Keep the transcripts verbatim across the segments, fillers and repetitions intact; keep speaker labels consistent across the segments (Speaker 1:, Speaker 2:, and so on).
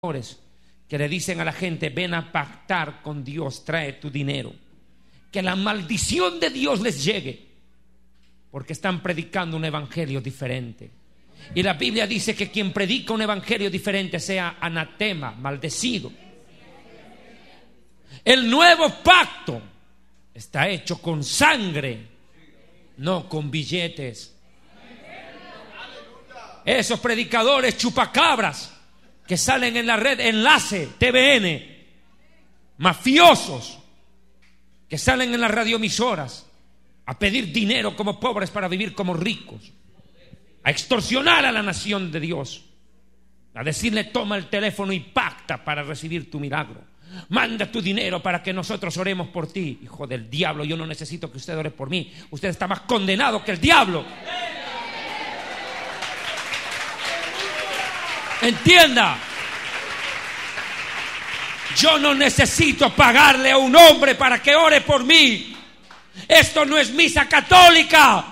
Speaker 1: que le dicen a la gente: ven a pactar con Dios, trae tu dinero, que la maldición de Dios les llegue, porque están predicando un evangelio diferente. Y la Biblia dice que quien predica un evangelio diferente sea anatema, maldecido. El nuevo pacto está hecho con sangre, no con billetes. Esos predicadores chupacabras que salen en la red Enlace, T V N, mafiosos que salen en las radioemisoras a pedir dinero como pobres para vivir como ricos, a extorsionar a la nación de Dios, a decirle: toma el teléfono y pacta para recibir tu milagro, manda tu dinero para que nosotros oremos por ti. Hijo del diablo, yo no necesito que usted ore por mí, usted está más condenado que el diablo. Entienda, yo no necesito pagarle a un hombre para que ore por mí. Esto no es misa católica.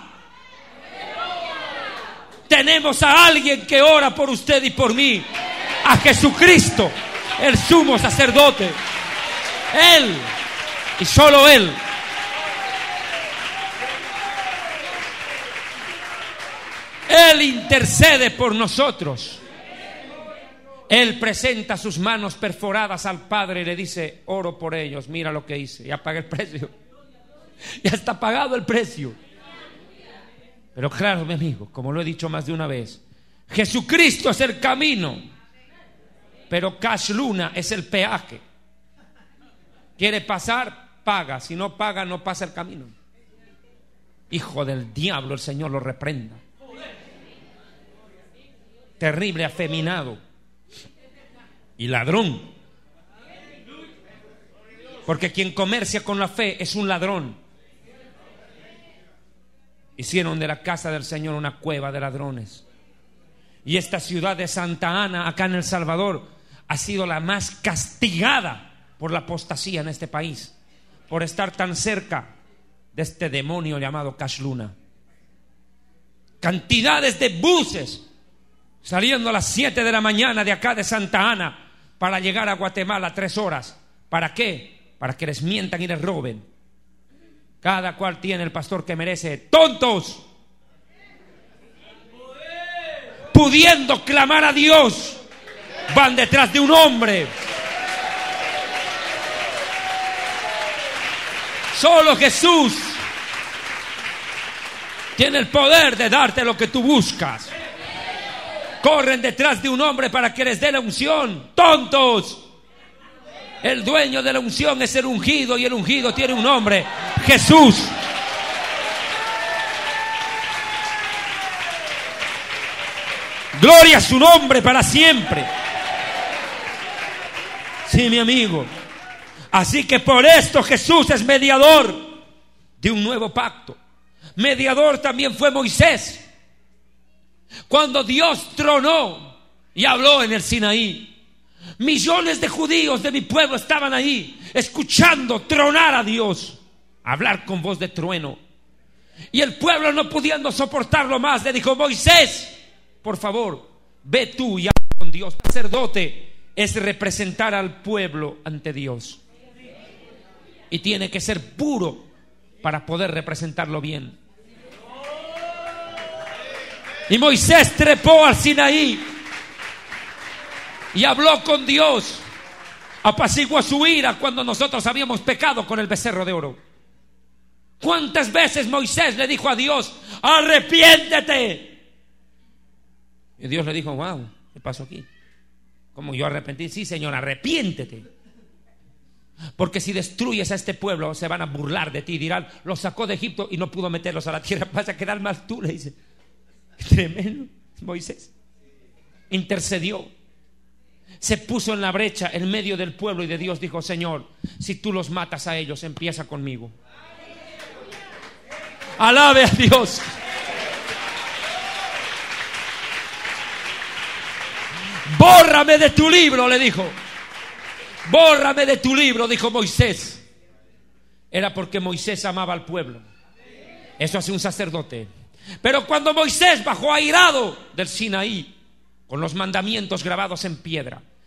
Speaker 1: Tenemos a alguien que ora por usted y por mí, a Jesucristo, el sumo sacerdote. Él y solo Él. Él intercede por nosotros. Él presenta sus manos perforadas al Padre y le dice: oro por ellos, mira lo que hice, ya pagué el precio, ya está pagado el precio. Pero claro, mi amigo, como lo he dicho más de una vez, Jesucristo es el camino, pero Cash Luna es el peaje. Quiere pasar, paga; si no paga, no pasa el camino. Hijo del diablo, el Señor lo reprenda. Terrible afeminado y ladrón, porque quien comercia con la fe es un ladrón. Hicieron de la casa del Señor una cueva de ladrones. Y esta ciudad de Santa Ana, acá en El Salvador, ha sido la más castigada por la apostasía en este país, por estar tan cerca de este demonio llamado Cash Luna. Cantidades de buses saliendo a las siete de la mañana de acá de Santa Ana para llegar a Guatemala tres horas. ¿Para qué? Para que les mientan y les roben. Cada cual tiene el pastor que merece. ¡Tontos! Pudiendo clamar a Dios, van detrás de un hombre. Solo Jesús tiene el poder de darte lo que tú buscas. Corren detrás de un hombre para que les dé la unción. ¡Tontos! El dueño de la unción es el ungido, y el ungido tiene un nombre: Jesús. Gloria a su nombre para siempre. Sí, mi amigo. Así que por esto Jesús es mediador de un nuevo pacto. Mediador también fue Moisés, cuando Dios tronó y habló en el Sinaí. Millones de judíos de mi pueblo estaban ahí, escuchando tronar a Dios, hablar con voz de trueno. Y el pueblo, no pudiendo soportarlo más, le dijo: Moisés, por favor, ve tú y habla con Dios. El sacerdote es representar al pueblo ante Dios, y tiene que ser puro para poder representarlo bien. Y Moisés trepó al Sinaí y habló con Dios, apaciguó su ira cuando nosotros habíamos pecado con el becerro de oro. ¿Cuántas veces Moisés le dijo a Dios: arrepiéntete? Y Dios le dijo: wow, ¿qué pasó aquí? ¿Cómo yo arrepentí? Sí, Señor, arrepiéntete, porque si destruyes a este pueblo se van a burlar de ti, dirán: los sacó de Egipto y no pudo meterlos a la tierra, vas a quedar mal tú. Le dice. Tremendo. Moisés intercedió, se puso en la brecha en medio del pueblo, y de Dios dijo: Señor, si tú los matas a ellos, empieza conmigo. Alabe a Dios. Bórrame de tu libro, le dijo. Bórrame de tu libro, dijo Moisés. Era porque Moisés amaba al pueblo. Eso hace un sacerdote. Pero cuando Moisés bajó airado del Sinaí con los mandamientos grabados en piedra,